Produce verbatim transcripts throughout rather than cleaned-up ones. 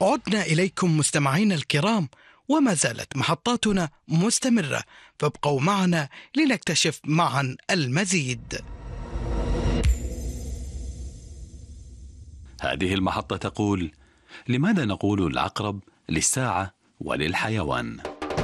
عدنا إليكم مستمعينا الكرام، وما زالت محطاتنا مستمرة، فابقوا معنا لنكتشف معا المزيد. هذه المحطة تقول: لماذا نقول العقرب للساعة وللحيوان؟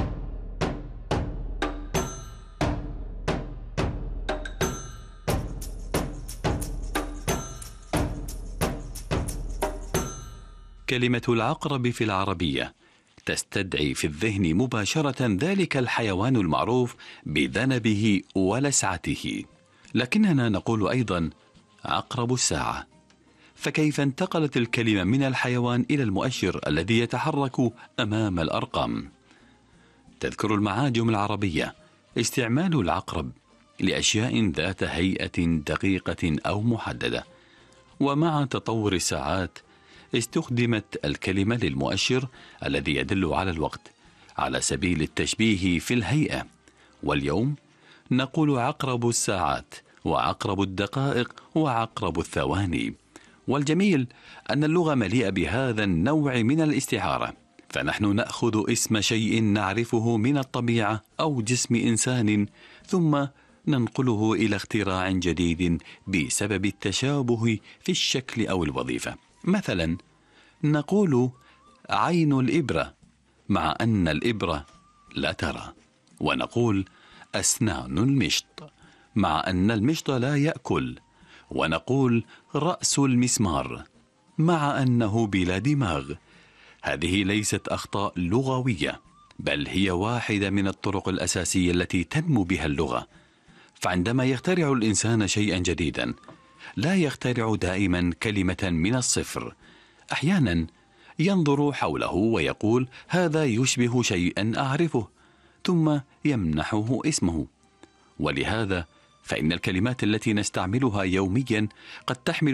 كلمة العقرب في العربية تستدعي في الذهن مباشرة ذلك الحيوان المعروف بذنبه ولسعته، لكننا نقول أيضا عقرب الساعة. فكيف انتقلت الكلمة من الحيوان إلى المؤشر الذي يتحرك أمام الأرقام؟ تذكر المعاجم العربية استعمال العقرب لأشياء ذات هيئة دقيقة أو محددة، ومع تطور الساعات استخدمت الكلمة للمؤشر الذي يدل على الوقت على سبيل التشبيه في الهيئة. واليوم نقول عقرب الساعات وعقرب الدقائق وعقرب الثواني. والجميل أن اللغة مليئة بهذا النوع من الاستعارة، فنحن نأخذ اسم شيء نعرفه من الطبيعة أو جسم إنسان، ثم ننقله إلى اختراع جديد بسبب التشابه في الشكل أو الوظيفة. مثلا نقول عين الإبرة مع أن الإبرة لا ترى، ونقول أسنان المشط مع أن المشط لا يأكل، ونقول رأس المسمار مع أنه بلا دماغ. هذه ليست أخطاء لغوية، بل هي واحدة من الطرق الأساسية التي تنمو بها اللغة. فعندما يخترع الإنسان شيئا جديدا لا يخترع دائما كلمة من الصفر، أحيانا ينظر حوله ويقول هذا يشبه شيئا أعرفه، ثم يمنحه اسمه. ولهذا فإن الكلمات التي نستعملها يوميا قد تحمل